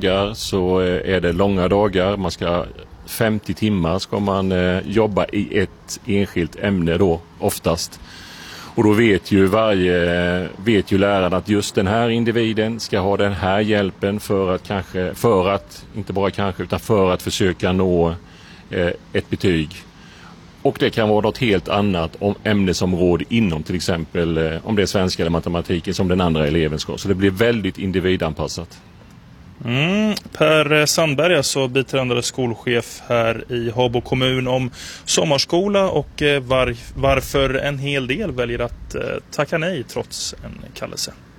dagar så är det långa dagar. 50 timmar ska man jobba i ett enskilt ämne då oftast. Och då vet ju läraren att just den här individen ska ha den här hjälpen för att försöka nå ett betyg. Och det kan vara något helt annat om ämnesområde inom till exempel om det är svenska eller matematiken som den andra eleven ska. Så det blir väldigt individanpassat. Per Sandberg, alltså biträdande skolchef här i Habo kommun, om sommarskola och varför en hel del väljer att tacka nej trots en kallelse.